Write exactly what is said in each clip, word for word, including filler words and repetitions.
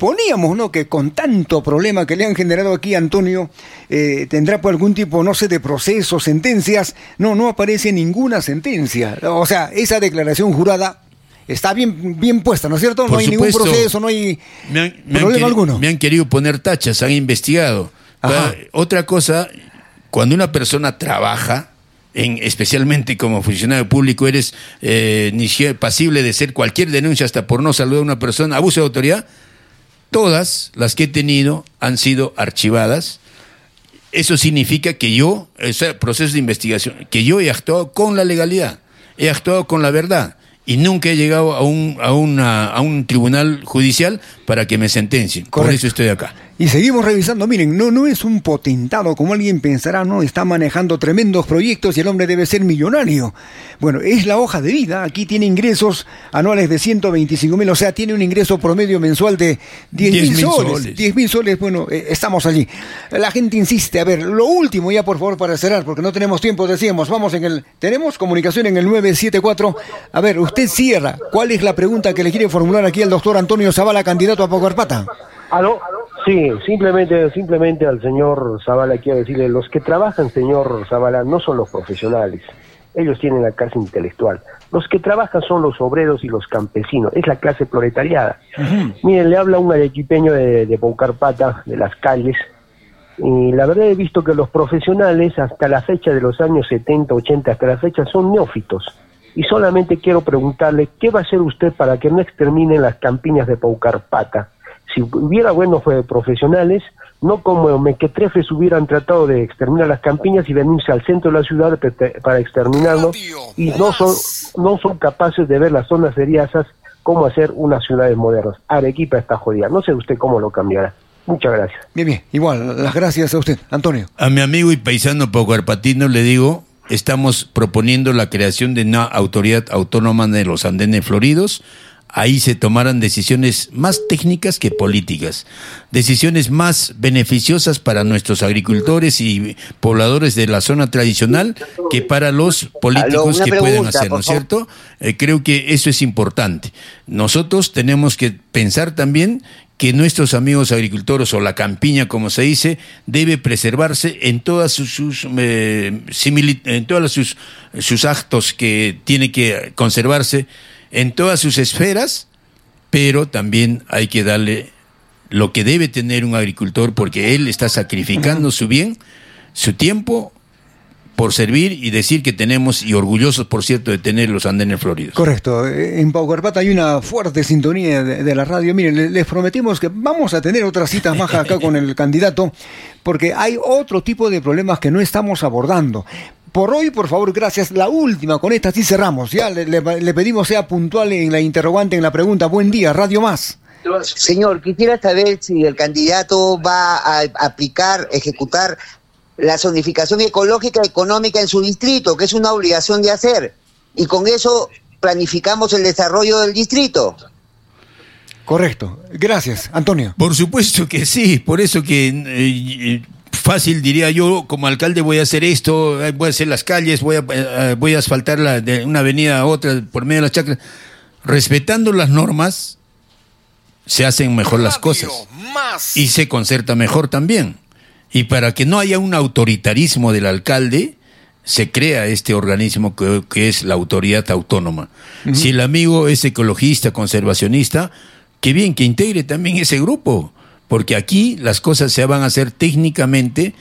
suponíamos, ¿no?, que con tanto problema que le han generado aquí a Antonio, eh, tendrá por algún tipo, no sé, de proceso, sentencias. No, no aparece ninguna sentencia. O sea, esa declaración jurada está bien, bien puesta, ¿no es cierto? Por no hay supuesto, ningún proceso, no hay me han, me problema han queri- alguno. Me han querido poner tachas, han investigado. Ajá. Otra cosa, cuando una persona trabaja, en, especialmente como funcionario público, eres eh, ni siquiera pasible de ser cualquier denuncia, hasta por no saludar a una persona, abuso de autoridad. Todas las que he tenido han sido archivadas. Eso significa que yo, ese proceso de investigación, que yo he actuado con la legalidad, he actuado con la verdad, y nunca he llegado a un, a una, a un tribunal judicial para que me sentencien. Correcto. Por eso estoy acá. Y seguimos revisando, miren, no, no es un potentado como alguien pensará, no, está manejando tremendos proyectos y el hombre debe ser millonario. Bueno, es la hoja de vida, aquí tiene ingresos anuales de ciento veinticinco mil, o sea, tiene un ingreso promedio mensual de diez mil soles. diez mil soles, bueno, eh, estamos allí. La gente insiste, a ver, lo último ya por favor para cerrar, porque no tenemos tiempo, decíamos, vamos en el, tenemos comunicación en el nueve siete cuatro, a ver, usted cierra, ¿cuál es la pregunta que le quiere formular aquí al doctor Antonio Zavala, candidato a Paucarpata? ¿Aló? Sí, simplemente simplemente al señor Zavala quiero decirle, los que trabajan, señor Zavala, no son los profesionales, ellos tienen la clase intelectual, los que trabajan son los obreros y los campesinos, es la clase proletariada. Uh-huh. Miren, le habla un arequipeño de, de Paucarpata, de las calles, y la verdad he visto que los profesionales hasta la fecha de los años setenta, ochenta, hasta la fecha son neófitos. Y solamente quiero preguntarle, ¿qué va a hacer usted para que no exterminen las campiñas de Paucarpata? Si hubiera buenos profesionales, no como mequetrefes hubieran tratado de exterminar las campiñas y venirse al centro de la ciudad para exterminarlo, y no son, no son capaces de ver las zonas eriazas, cómo hacer unas ciudades modernas. Arequipa está jodida, no sé usted cómo lo cambiará. Muchas gracias. Bien, bien, igual, las gracias a usted, Antonio. A mi amigo y paisano paucarpatino le digo, estamos proponiendo la creación de una autoridad autónoma de los Andenes Floridos. Ahí se tomarán decisiones más técnicas que políticas, decisiones más beneficiosas para nuestros agricultores y pobladores de la zona tradicional que para los políticos Aló, que pregunta, pueden hacer, ¿no es cierto? Eh, creo que eso es importante. Nosotros tenemos que pensar también que nuestros amigos agricultores, o la campiña como se dice, debe preservarse en todas sus, sus eh, simili- en todos sus, sus actos que tiene que conservarse, en todas sus esferas, pero también hay que darle lo que debe tener un agricultor, porque él está sacrificando uh-huh. su bien, su tiempo, por servir y decir que tenemos, y orgullosos por cierto de tener los Andenes Floridos. Correcto, en Paucarpata hay una fuerte sintonía de, de la radio. Miren, les prometimos que vamos a tener otras citas más acá con el candidato, porque hay otro tipo de problemas que no estamos abordando. Por hoy, por favor, gracias. La última, con esta sí cerramos. Ya le, le, le pedimos sea puntual en la interrogante, en la pregunta. Buen día, Radio Más. Señor, quisiera saber si el candidato va a aplicar, ejecutar la zonificación ecológica y económica en su distrito, que es una obligación de hacer. Y con eso planificamos el desarrollo del distrito. Correcto. Gracias, Antonio. Por supuesto que sí. Por eso que... Eh, fácil diría yo, como alcalde voy a hacer esto, voy a hacer las calles, voy a, uh, voy a asfaltar la, de una avenida a otra por medio de las chacras. Respetando las normas, se hacen mejor las cosas y se concerta mejor también. Y para que no haya un autoritarismo del alcalde, se crea este organismo que, que es la autoridad autónoma. Uh-huh. Si el amigo es ecologista, conservacionista, qué bien que integre también ese grupo. Porque aquí las cosas se van a hacer técnicamente,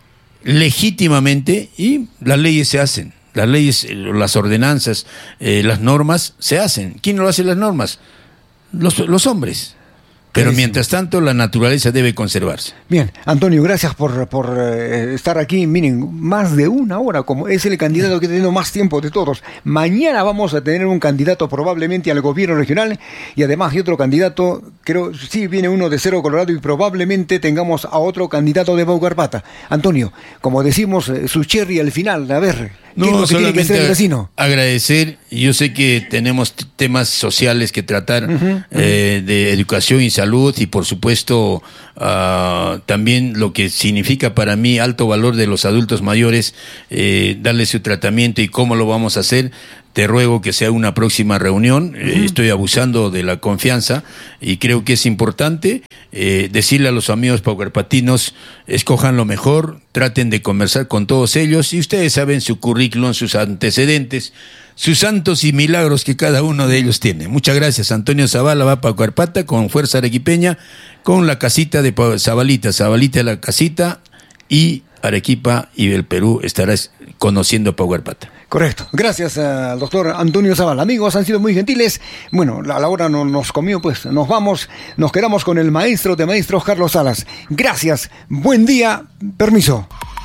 legítimamente, y las leyes se hacen. Las leyes, las ordenanzas, eh, las normas se hacen. ¿Quién lo hace las normas? Los, los hombres. Pero mientras tanto, la naturaleza debe conservarse. Bien, Antonio, gracias por, por eh, estar aquí. Miren, más de una hora, como es el candidato que ha tenido más tiempo de todos. Mañana vamos a tener un candidato probablemente al gobierno regional, y además de otro candidato, creo, sí viene uno de Cerro Colorado, y probablemente tengamos a otro candidato de Paucarpata. Antonio, como decimos, eh, su cherry al final, a ver, ¿qué no, es lo que tiene que hacer el vecino? Agradecer, yo sé que tenemos t- temas sociales que tratar, uh-huh, eh, uh-huh. de educación y salud, y por supuesto uh, también lo que significa para mí alto valor de los adultos mayores, eh, darle su tratamiento y cómo lo vamos a hacer. te ruego que sea una próxima reunión. Uh-huh. Eh, estoy abusando de la confianza y creo que es importante eh, decirle a los amigos paucarpatinos, escojan lo mejor, traten de conversar con todos ellos y ustedes saben su currículum, sus antecedentes, sus santos y milagros que cada uno de ellos tiene. Muchas gracias. Antonio Zavala va a Paucarpata con Fuerza Arequipeña, con la casita de Zabalita, Zabalita de la casita, y Arequipa y el Perú estarás conociendo Paucarpata. Correcto. Gracias al doctor Antonio Zavala. Amigos, han sido muy gentiles. Bueno, a la hora no nos comió, pues nos vamos, nos quedamos con el maestro de maestros, Carlos Salas. Gracias. Buen día. Permiso.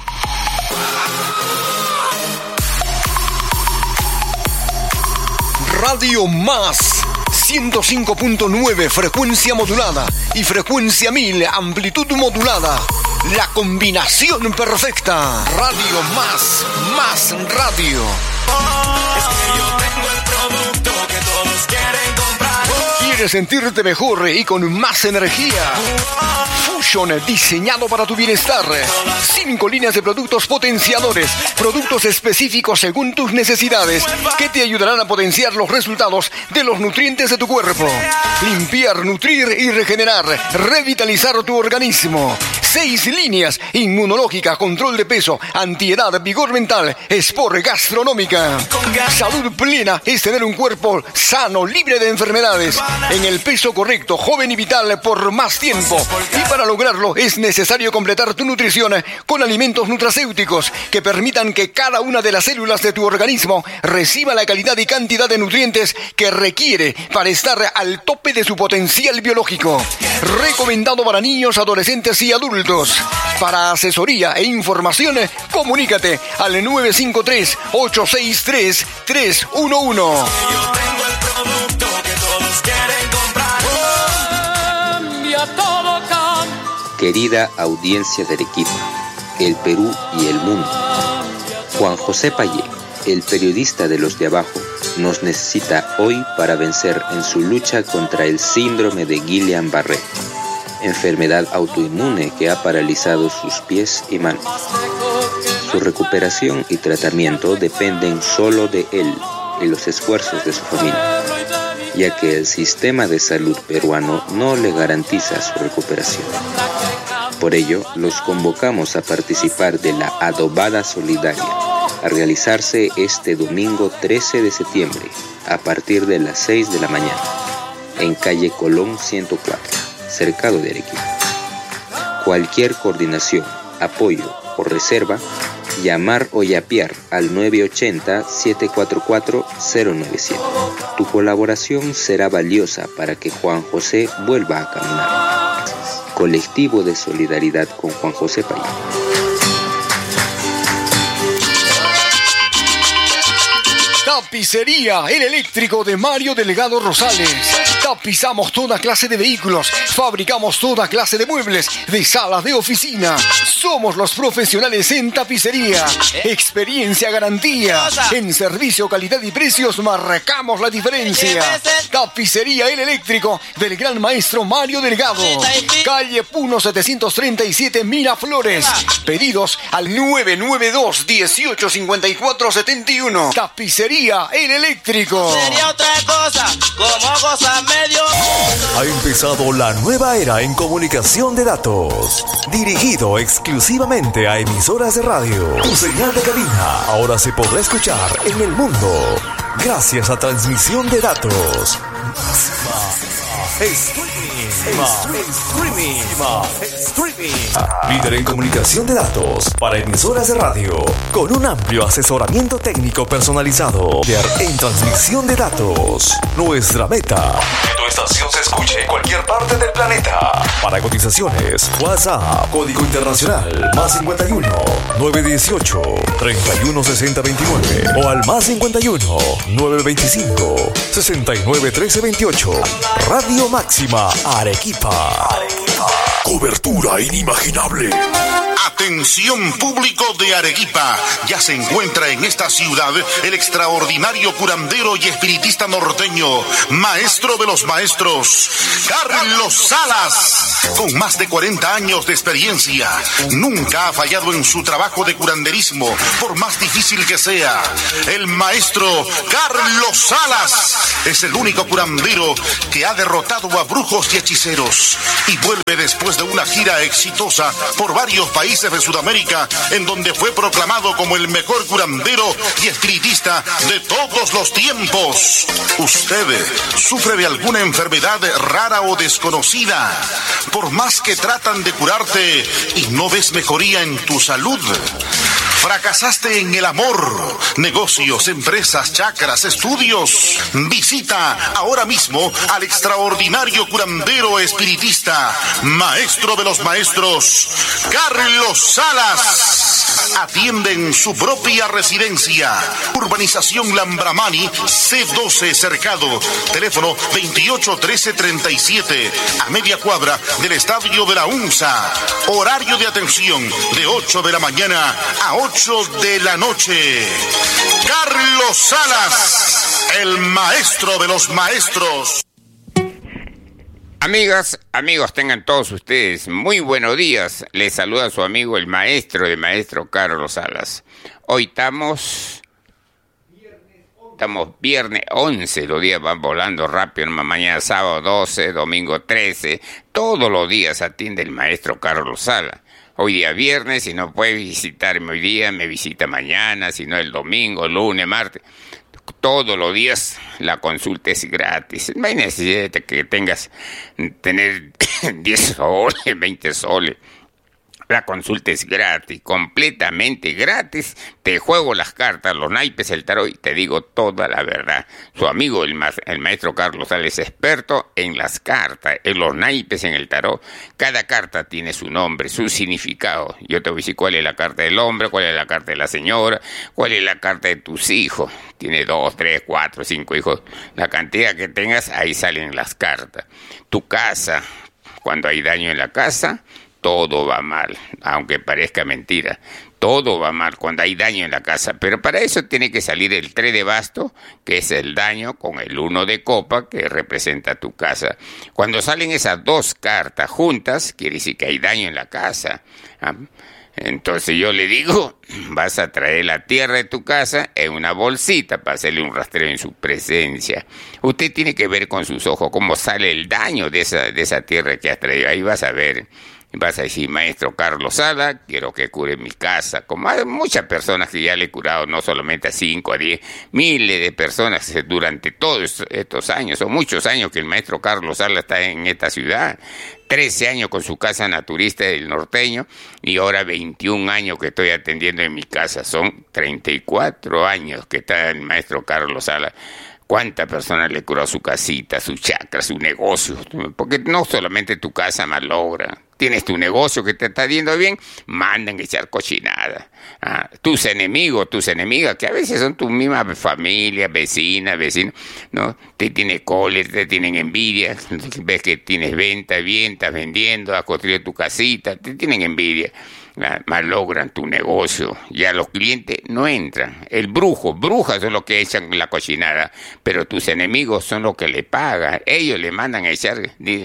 Radio Más ciento cinco punto nueve, frecuencia modulada, y frecuencia mil, amplitud modulada. La combinación perfecta. Radio Más, más radio. Es que yo tengo el producto que todos quieren comprar. ¿Quieres sentirte mejor y con más energía? Fusion, diseñado para tu bienestar. Cinco líneas de productos potenciadores, productos específicos según tus necesidades, que te ayudarán a potenciar los resultados de los nutrientes de tu cuerpo. Limpiar, nutrir y regenerar, revitalizar tu organismo. Seis líneas: inmunológica, control de peso, antiedad, vigor mental, sport, gastronómica. Salud plena es tener un cuerpo sano, libre de enfermedades, en el peso correcto, joven y vital por más tiempo. Y para lograrlo es necesario completar tu nutrición con alimentos nutracéuticos que permitan que cada una de las células de tu organismo reciba la calidad y cantidad de nutrientes que requiere para estar al tope de su potencial biológico. Recomendado para niños, adolescentes y adultos. Para asesoría e información, comunícate al nueve cinco tres, ocho seis tres, tres uno uno. Yo tengo el producto que todos quieren comprar. Cambia, todo cambia. Querida audiencia de Arequipa, el Perú y el mundo, Juan José Payé, el periodista de los de abajo, nos necesita hoy para vencer en su lucha contra el síndrome de Guillain-Barré, enfermedad autoinmune que ha paralizado sus pies y manos. Su recuperación y tratamiento dependen solo de él y los esfuerzos de su familia, ya que el sistema de salud peruano no le garantiza su recuperación. Por ello, los convocamos a participar de la Adobada Solidaria, a realizarse este domingo trece de septiembre, a partir de las seis de la mañana, en calle Colón ciento cuatro. Cercado de Arequipa. Cualquier coordinación, apoyo o reserva, llamar o yapear al nueve ocho cero, siete cuatro cuatro, cero nueve siete. Tu colaboración será valiosa para que Juan José vuelva a caminar. Colectivo de solidaridad con Juan José Payé. Tapicería El Eléctrico de Mario Delgado Rosales. Tapizamos toda clase de vehículos, fabricamos toda clase de muebles, de salas de oficina. Somos los profesionales en tapicería. Experiencia, garantía. En servicio, calidad y precios marcamos la diferencia. Tapicería El Eléctrico del gran maestro Mario Delgado. Calle Puno setecientos treinta y siete, Miraflores. Pedidos al nueve nueve dos, uno ocho cinco cuatro siete uno. Tapicería El Eléctrico. Sería otra cosa, como cosa medio. Ha empezado la nueva era en comunicación de datos, dirigido exclusivamente a emisoras de radio. Tu señal de cabina ahora se podrá escuchar en el mundo gracias a transmisión de datos. Streaming. Streaming. Líder en comunicación de datos para emisoras de radio, con un amplio asesoramiento técnico personalizado. En transmisión de datos, nuestra meta: que tu estación se escuche en cualquier parte del planeta. Para cotizaciones, WhatsApp, código internacional, más cincuenta y uno, novecientos dieciocho, treinta y uno sesenta veintinueve, o al más cincuenta y uno, novecientos veinticinco, sesenta y nueve trece veintiocho. Radio Máxima Arequipa. Arequipa. Cobertura inimaginable. Atención público de Arequipa, ya se encuentra en esta ciudad el extraordinario curandero y espiritista norteño, maestro de los maestros, Carlos Salas. Con más de cuarenta años de experiencia, nunca ha fallado en su trabajo de curanderismo, por más difícil que sea. El maestro Carlos Salas es el único curandero que ha derrotado a brujos y hechiceros y vuelve después de una gira exitosa por varios países de Sudamérica, en donde fue proclamado como el mejor curandero y espiritista de todos los tiempos. ¿Usted sufre de alguna enfermedad rara o desconocida? Por más que tratan de curarte y no ves mejoría en tu salud. ¿Fracasaste en el amor, negocios, empresas, chakras, estudios? Visita ahora mismo al extraordinario curandero espiritista, maestro de los maestros, Carlos Salas. Atiende en su propia residencia. Urbanización Lambramani, C doce Cercado. Teléfono veintiocho trece treinta y siete, a media cuadra del estadio de la UNSA. Horario de atención de ocho de la mañana a ocho de la noche. Carlos Salas, el maestro de los maestros. Amigas, amigos, tengan todos ustedes muy buenos días. Les saluda su amigo el maestro de maestro Carlos Salas. Hoy estamos, estamos viernes once, los días van volando rápido. Mañana sábado doce, domingo trece, todos los días atiende el maestro Carlos Salas. Hoy día viernes, si no puede visitarme hoy día, me visita mañana, si no el domingo, lunes, martes. Todos los días la consulta es gratis. No hay necesidad de que tengas tener diez soles, veinte soles. La consulta es gratis, completamente gratis. Te juego las cartas, los naipes, el tarot y te digo toda la verdad. Su amigo, el, ma el maestro Carlos Salas, es experto en las cartas, en los naipes, en el tarot. Cada carta tiene su nombre, su significado. Yo te voy a decir cuál es la carta del hombre, cuál es la carta de la señora, cuál es la carta de tus hijos. Tiene dos, tres, cuatro, cinco hijos. La cantidad que tengas, ahí salen las cartas. Tu casa, cuando hay daño en la casa, todo va mal, aunque parezca mentira. Todo va mal cuando hay daño en la casa, pero para eso tiene que salir el tres de basto, que es el daño, con el uno de copa, que representa tu casa. Cuando salen esas dos cartas juntas, quiere decir que hay daño en la casa. ¿Ah? Entonces yo le digo, vas a traer la tierra de tu casa en una bolsita para hacerle un rastreo en su presencia. Usted tiene que ver con sus ojos cómo sale el daño de esa, de esa tierra que has traído. Ahí vas a ver. Vas a decir, maestro Carlos Salas, quiero que cure mi casa. Como hay muchas personas que ya le he curado, no solamente a cinco, a diez, miles de personas durante todos estos años. Son muchos años que el maestro Carlos Salas está en esta ciudad. trece años con su casa naturista del norteño y ahora veintiún años que estoy atendiendo en mi casa. Son treinta y cuatro años que está el maestro Carlos Salas. ¿Cuántas personas le curó su casita, su chakra, su negocio? Porque no solamente tu casa malogra. Tienes tu negocio que te está yendo bien, mandan a echar cochinada. Ah, tus enemigos, tus enemigas, que a veces son tu misma familia, vecinas, vecinos, ¿no? Te tienen cólera, te tienen envidia, ves que tienes venta, bien, estás vendiendo, has construido tu casita, te tienen envidia. Malogran tu negocio, ya los clientes no entran. El brujo, brujas son los que echan la cochinada, pero tus enemigos son los que le pagan. Ellos le mandan a echar,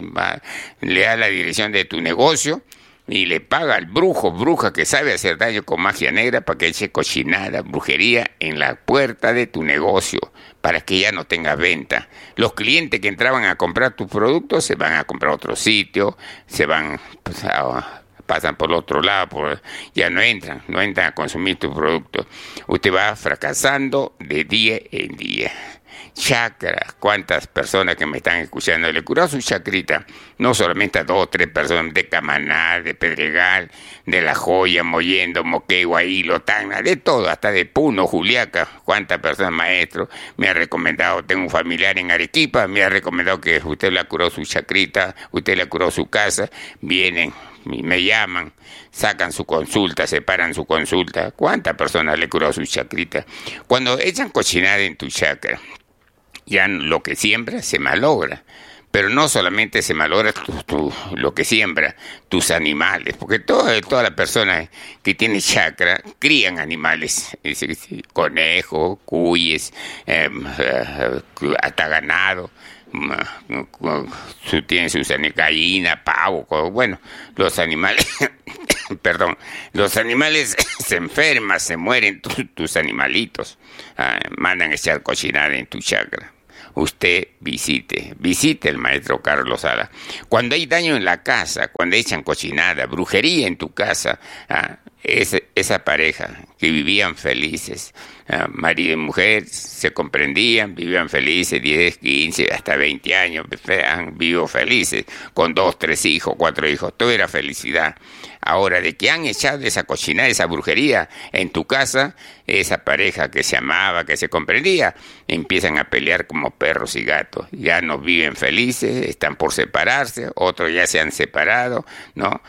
le da la dirección de tu negocio y le paga al brujo, bruja que sabe hacer daño con magia negra para que eche cochinada, brujería en la puerta de tu negocio, para que ya no tengas venta. Los clientes que entraban a comprar tus productos se van a comprar a otro sitio, se van pues, a... pasan por el otro lado, por, ya no entran, no entran a consumir tu producto. Usted va fracasando de día en día. Chakras, cuántas personas que me están escuchando, le curó su chacrita, no solamente a dos o tres personas de Camaná, de Pedregal, de La Joya, Mollendo, Moquegua, Hilo, Tacna, de todo, hasta de Puno, Juliaca, cuántas personas, maestro, me ha recomendado, tengo un familiar en Arequipa, me ha recomendado que usted le curó su chacrita, usted le curó su casa, vienen, me llaman, sacan su consulta, separan su consulta. ¿Cuántas personas le curó su chacrita? Cuando echan cochinada en tu chakra, ya lo que siembra se malogra. Pero no solamente se malogra tu, tu, lo que siembra, tus animales, porque todo, toda la persona que tiene chacra crían animales, es decir, conejos, cuyes, eh, eh, hasta ganado. Tienen sus gallina, pavo, bueno, los animales, perdón, los animales se enferman, se mueren, tu, tus animalitos, ah, mandan a echar cochinada en tu chacra. Usted visite, visite el maestro Carlos Sala. Cuando hay daño en la casa, cuando echan cochinada, brujería en tu casa, ah, es, esa pareja que vivían felices, ah, marido y mujer, se comprendían, vivían felices, diez, quince, hasta veinte años, han vivido felices, con dos, tres hijos, cuatro hijos, todo era felicidad. Ahora, de que han echado esa cochinada, esa brujería en tu casa, esa pareja que se amaba, que se comprendía, empiezan a pelear como perros y gatos. Ya no viven felices, están por separarse, otros ya se han separado, ¿no?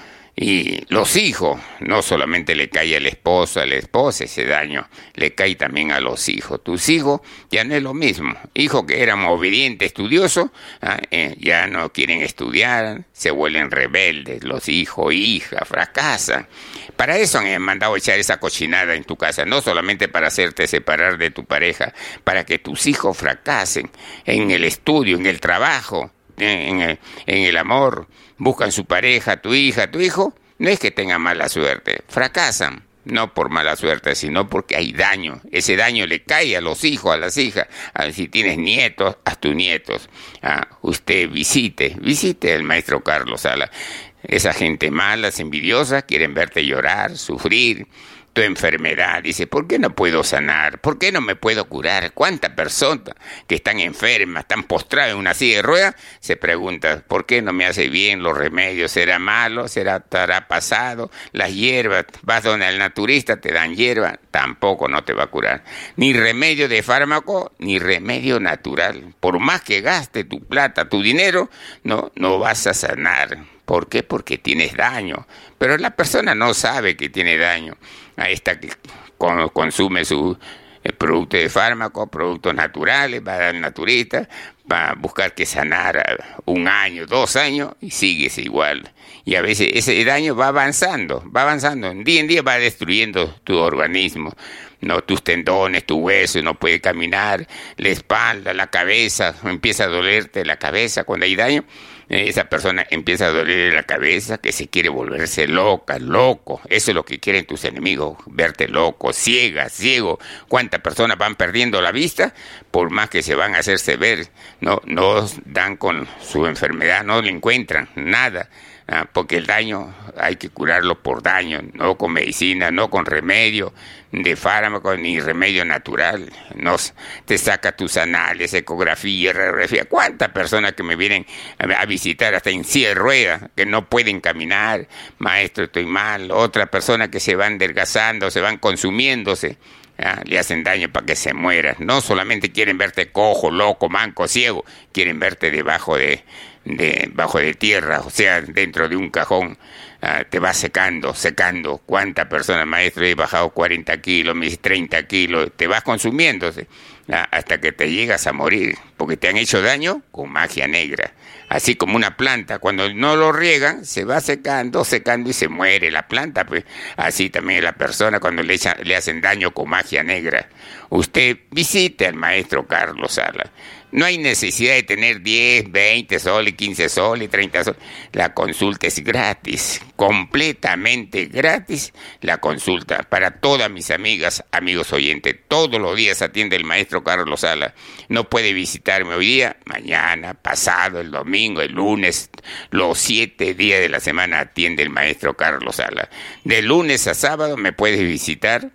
Y los hijos, no solamente le cae al esposo, a la esposa ese daño, le cae también a los hijos. Tus hijos ya no es lo mismo. Hijos que eran obedientes, estudiosos, eh, ya no quieren estudiar, se vuelven rebeldes. Los hijos, hijas, fracasan. Para eso han mandado echar esa cochinada en tu casa, no solamente para hacerte separar de tu pareja, para que tus hijos fracasen en el estudio, en el trabajo, en el, en el amor. Buscan su pareja, tu hija, tu hijo, no es que tengan mala suerte, fracasan, no por mala suerte, sino porque hay daño. Ese daño le cae a los hijos, a las hijas. A, si tienes nietos, a tus nietos. Ah, usted visite, visite al maestro Carlos Sala. Esa gente mala, envidiosa, quieren verte llorar, sufrir. Tu enfermedad, dice, ¿por qué no puedo sanar? ¿Por qué no me puedo curar? ¿Cuántas personas que están enfermas, están postradas en una silla de ruedas, se preguntan, ¿por qué no me hace bien los remedios? ¿Será malo? ¿Será estará pasado? Las hierbas, vas donde el naturista, te dan hierba, tampoco no te va a curar. Ni remedio de fármaco, ni remedio natural. Por más que gaste tu plata, tu dinero, no, no vas a sanar. ¿Por qué? Porque tienes daño. Pero la persona no sabe que tiene daño. Ahí está que consume su eh, producto de fármaco, productos naturales, va al naturista, va a buscar que sanar un año, dos años y sigues igual. Y a veces ese daño va avanzando, va avanzando. Día en día va destruyendo tu organismo. No, tus tendones, tu hueso, no puede caminar, la espalda, la cabeza, empieza a dolerte la cabeza cuando hay daño. Esa persona empieza a doler la cabeza, que se quiere volverse loca, loco. Eso es lo que quieren tus enemigos, verte loco, ciega, ciego. ¿Cuántas personas van perdiendo la vista? Por más que se van a hacerse ver, no, no dan con su enfermedad, no le encuentran nada. Ah, porque el daño hay que curarlo por daño, no con medicina, no con remedio de fármaco ni remedio natural. No te saca tus anales, ecografía, radiografía. ¿Cuántas personas que me vienen a visitar hasta en silla de ruedas, que no pueden caminar? Maestro, estoy mal. Otra persona que se van adelgazando, se van consumiéndose. Ah, le hacen daño para que se mueran. No solamente quieren verte cojo, loco, manco, ciego, quieren verte debajo de, de, bajo de tierra, o sea, dentro de un cajón. Ah, te va secando, secando. ¿Cuántas personas, maestro, he bajado cuarenta kilos, mis treinta kilos? Te vas consumiéndose ah, hasta que te llegas a morir, porque te han hecho daño con magia negra. Así como una planta, cuando no lo riegan, se va secando, secando y se muere la planta. Pues así también la persona cuando le, echan, le hacen daño con magia negra. Usted visite al maestro Carlos Sala. No hay necesidad de tener diez, veinte soles, quince soles, treinta soles. La consulta es gratis, completamente gratis la consulta. Para todas mis amigas, amigos oyentes, todos los días atiende el maestro Carlos Sala. No puede visitarme hoy día, mañana, pasado, el domingo, el lunes. Los siete días de la semana atiende el maestro Carlos Sala. De lunes a sábado me puedes visitar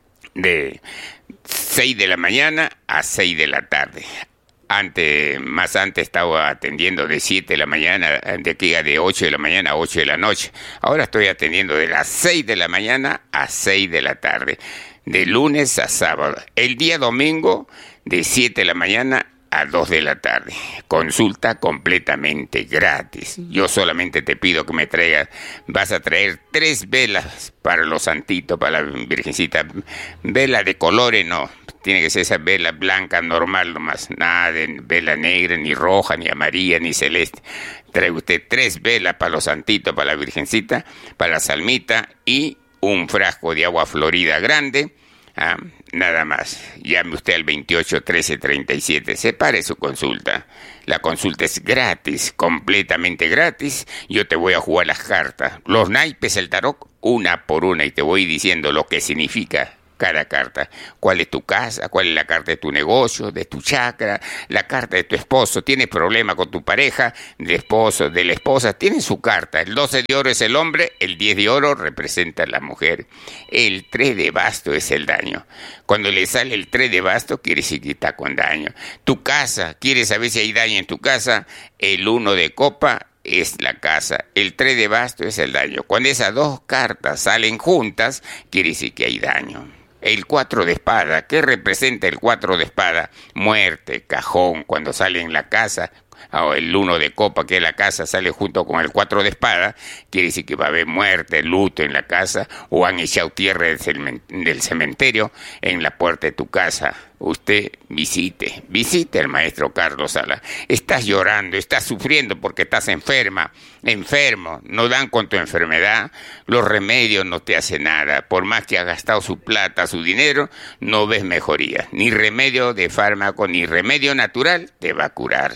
de seis de la mañana a seis de la tarde. Antes, más antes estaba atendiendo de siete de la mañana, de aquí a de ocho de la mañana a ocho de la noche. Ahora estoy atendiendo de las seis de la mañana a seis de la tarde, de lunes a sábado. El día domingo de siete de la mañana a dos de la tarde. Consulta completamente gratis. Yo solamente te pido que me traigas, vas a traer tres velas para los santitos, para la Virgencita. Vela de colores no, Tiene que ser esa vela blanca normal nomás, nada de vela negra, ni roja, ni amarilla, ni celeste. Trae usted tres velas para los santitos, para la virgencita, para la salmita y un frasco de agua florida grande. Ah, nada más. Llame usted al veintiocho trece treinta y siete. Separe su consulta. La consulta es gratis, completamente gratis. Yo te voy a jugar las cartas, los naipes, el tarot, una por una, y te voy diciendo lo que significa cada carta. ¿Cuál es tu casa? ¿Cuál es la carta de tu negocio, de tu chakra? La carta de tu esposo. ¿Tienes problema con tu pareja? De esposo, de la esposa. Tiene su carta. El doce de oro es el hombre, el diez de oro representa a la mujer. El tres de basto es el daño. Cuando le sale el tres de basto, quiere decir que está con daño. Tu casa, ¿quieres saber si hay daño en tu casa? El uno de copa es la casa, el tres de basto es el daño. Cuando esas dos cartas salen juntas, quiere decir que hay daño. El cuatro de espada, ¿qué representa el cuatro de espada? Muerte, cajón, cuando sale en la casa. O el uno de copa, que es la casa, sale junto con el cuatro de espada, quiere decir que va a haber muerte, luto en la casa, o han echado tierra del cementerio en la puerta de tu casa. Usted visite, visite al maestro Carlos Sala. Estás llorando, estás sufriendo porque estás enferma, enfermo, no dan con tu enfermedad, los remedios no te hacen nada. Por más que has gastado su plata, su dinero, no ves mejoría. Ni remedio de fármaco, ni remedio natural te va a curar.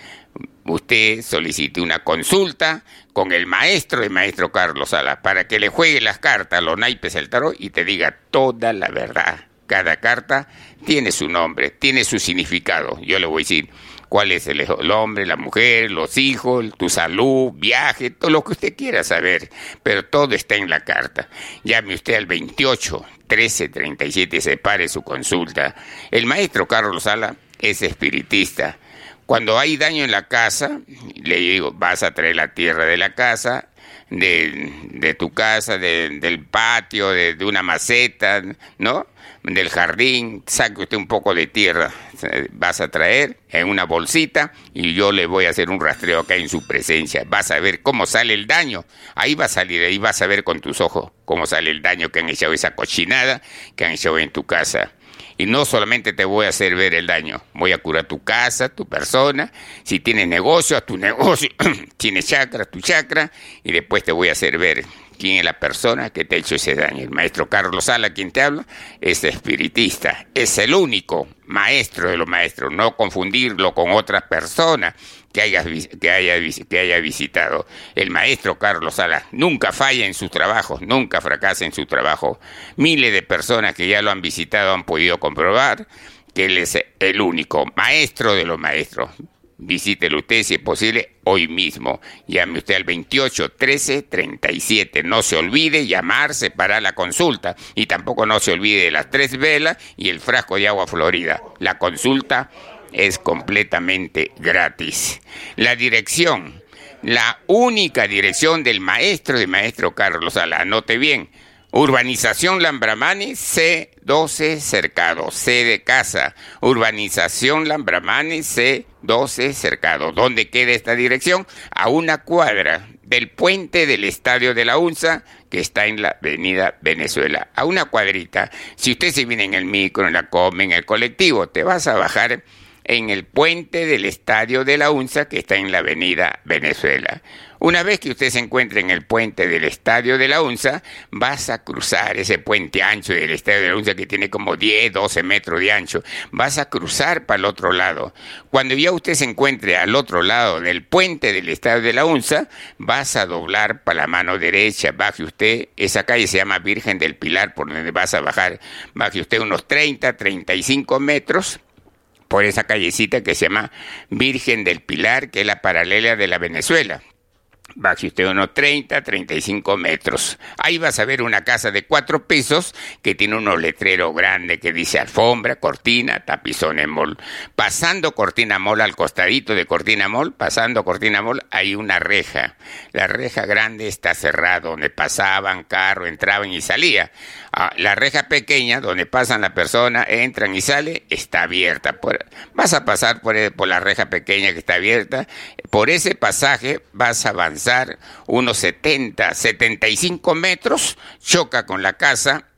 Usted solicite una consulta con el maestro, el maestro Carlos Sala, para que le juegue las cartas, los naipes, el tarot, y te diga toda la verdad. Cada carta tiene su nombre, tiene su significado. Yo le voy a decir cuál es el, el hombre, la mujer, los hijos, tu salud, viaje, todo lo que usted quiera saber, pero todo está en la carta. Llame usted al veintiocho trece treinta y siete, separe su consulta. El maestro Carlos Sala es espiritista. Cuando hay daño en la casa, le digo, vas a traer la tierra de la casa, de, de tu casa, de, del patio, de, de una maceta, ¿no? Del jardín, saque usted un poco de tierra, vas a traer en una bolsita y yo le voy a hacer un rastreo acá en su presencia. Vas a ver cómo sale el daño, ahí va a salir, ahí vas a ver con tus ojos cómo sale el daño que han echado, esa cochinada que han echado en tu casa. Y no solamente te voy a hacer ver el daño, voy a curar tu casa, tu persona, si tienes negocio, a tu negocio, tienes chakra, tu chakra, y después te voy a hacer ver quién es la persona que te ha hecho ese daño. El maestro Carlos Sala, quien te habla, es espiritista, es el único maestro de los maestros, no confundirlo con otras personas que haya, que haya, que haya visitado. El maestro Carlos Sala nunca falla en sus trabajos, nunca fracasa en su trabajo. Miles de personas que ya lo han visitado han podido comprobar que él es el único maestro de los maestros. Visítelo usted si es posible hoy mismo. Llame usted al veintiocho trece treinta y siete. No se olvide llamarse para la consulta. Y tampoco no se olvide de las tres velas y el frasco de agua florida. La consulta es completamente gratis. La dirección, la única dirección del maestro de maestro Carlos Sala. Anote bien. Urbanización Lambramani, C doce Cercado, C de casa. Urbanización Lambramani, C doce Cercado. ¿Dónde queda esta dirección? A una cuadra del puente del Estadio de la UNSA, que está en la avenida Venezuela. A una cuadrita. Si usted se viene en el micro, en la come, en el colectivo, te vas a bajar en el puente del Estadio de la UNSA, que está en la avenida Venezuela. Una vez que usted se encuentre en el puente del Estadio de la UNSA, vas a cruzar ese puente ancho del Estadio de la UNSA que tiene como diez, doce metros de ancho. Vas a cruzar para el otro lado. Cuando ya usted se encuentre al otro lado del puente del Estadio de la UNSA, vas a doblar para la mano derecha. Baje usted, esa calle se llama Virgen del Pilar, por donde vas a bajar. Baje usted unos treinta, treinta y cinco metros. Por esa callecita que se llama Virgen del Pilar, que es la paralela de la Venezuela. Baje usted unos treinta, treinta y cinco metros. Ahí vas a ver una casa de cuatro pisos que tiene unos letreros grandes que dice alfombra, cortina, tapizones mall. Pasando Cortina Mall, al costadito de Cortina Mall, pasando Cortina Mall, hay una reja. La reja grande está cerrada, donde pasaban carros, entraban y salían. Ah, la reja pequeña, donde pasan las personas, entran y salen, está abierta. Por, vas a pasar por, por la reja pequeña que está abierta. Por ese pasaje vas a avanzar unos setenta, setenta y cinco metros, choca con la casa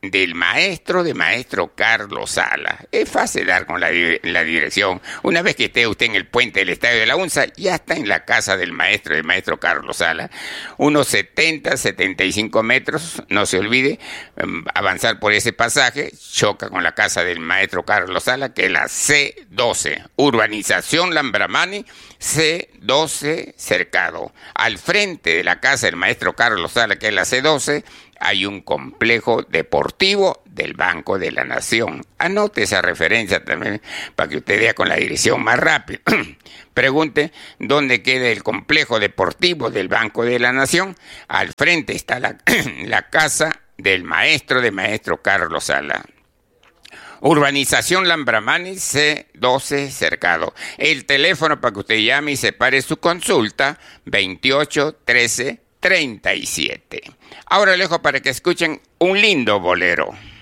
del maestro de maestro Carlos Sala. Es fácil dar con la, la dirección. Una vez que esté usted en el puente del Estadio de la UNSA, ya está en la casa del maestro de maestro Carlos Sala. Unos setenta, setenta y cinco metros, no se olvide, avanzar por ese pasaje, choca con la casa del maestro Carlos Sala, que es la C doce, Urbanización Lambramani, C doce Cercado. Al frente de la casa del maestro Carlos Sala, que es la C doce, hay un complejo deportivo del Banco de la Nación. Anote esa referencia también para que usted vea con la dirección más rápido. Pregunte dónde queda el complejo deportivo del Banco de la Nación. Al frente está la, la casa del maestro de maestro Carlos Sala. Urbanización Lambramani, C doce Cercado. El teléfono para que usted llame y separe su consulta, veintiocho trece treinta y siete. Ahora le dejo para que escuchen un lindo bolero.